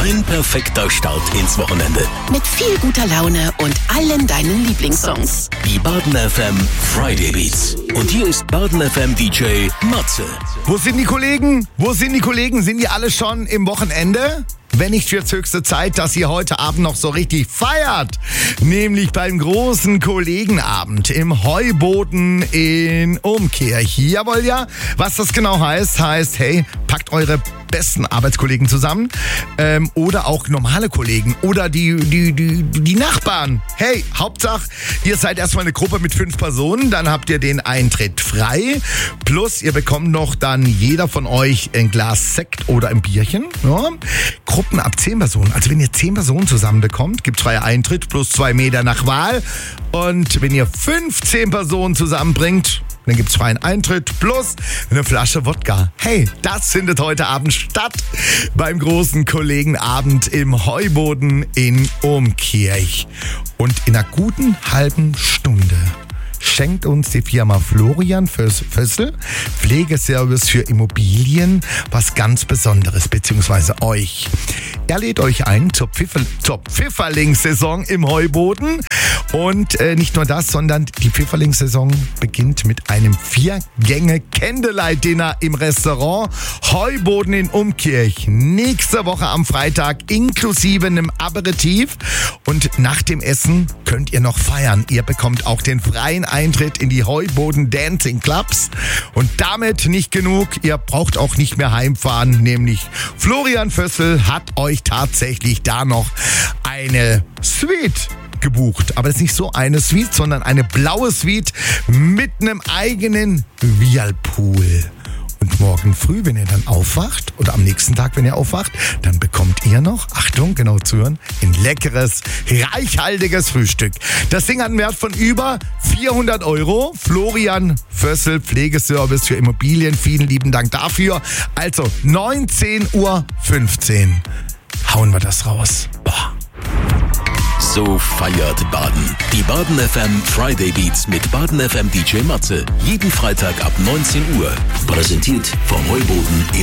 Dein perfekter Start ins Wochenende. Mit viel guter Laune und allen deinen Lieblingssongs. Die Baden FM Friday Beats. Und hier ist Baden FM DJ Matze. Wo sind die Kollegen? Sind die alle schon im Wochenende? Wenn nicht, wird's höchste Zeit, dass ihr heute Abend noch so richtig feiert. Nämlich beim großen Kollegenabend im Heuboden in Umkirch. Jawohl, ja. Was das genau heißt, hey, packt eure besten Arbeitskollegen zusammen oder auch normale Kollegen oder die Nachbarn. Hey, Hauptsache, ihr seid erstmal eine Gruppe mit 5 Personen, dann habt ihr den Eintritt frei. Plus, ihr bekommt noch dann jeder von euch ein Glas Sekt oder ein Bierchen. Ja. Gruppen ab 10 Personen. Also wenn ihr 10 Personen zusammen bekommt, gibt's freier Eintritt plus 2 Meter nach Wahl. Und wenn ihr 15 Personen zusammenbringt, dann gibt's freien Eintritt plus eine Flasche Wodka. Hey, das findet heute Abend statt beim großen Kollegenabend im Heuboden in Umkirch. Und in einer guten halben Stunde schenkt uns die Firma Florian Fössl, Pflegeservice für Immobilien, was ganz Besonderes, beziehungsweise euch. Er lädt euch ein zur Pfifferlingssaison im Heuboden. Und nicht nur das, sondern die Pfifferlingssaison beginnt mit einem 4-Gänge-Candlelight-Dinner im Restaurant Heuboden in Umkirch. Nächste Woche am Freitag inklusive einem Aperitif. Und nach dem Essen könnt ihr noch feiern. Ihr bekommt auch den freien Eintritt in die Heuboden Dancing Clubs. Und damit nicht genug. Ihr braucht auch nicht mehr heimfahren. Nämlich Florian Fössl hat euch tatsächlich da noch eine Suite gebucht. Aber das ist nicht so eine Suite, sondern eine blaue Suite mit einem eigenen Whirlpool. Und morgen früh, wenn ihr dann aufwacht, oder am nächsten Tag, wenn ihr aufwacht, dann bekommt ihr noch, Achtung, genau zuhören, ein leckeres, reichhaltiges Frühstück. Das Ding hat einen Wert von über 400 €. Florian Fössl, Pflegeservice für Immobilien. Vielen lieben Dank dafür. Also 19:15 Uhr. Hauen wir das raus. Boah. So feiert Baden. Die Baden FM Friday Beats mit Baden FM DJ Matze. Jeden Freitag ab 19 Uhr. Präsentiert vom Heuboden in